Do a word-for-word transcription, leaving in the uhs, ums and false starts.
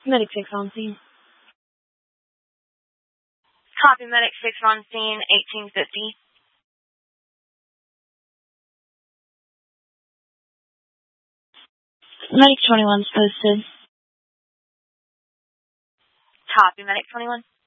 Medic six on scene. Copy, Medic six on scene, eighteen fifty. Medic twenty-one's posted. Copy, Medic twenty-one.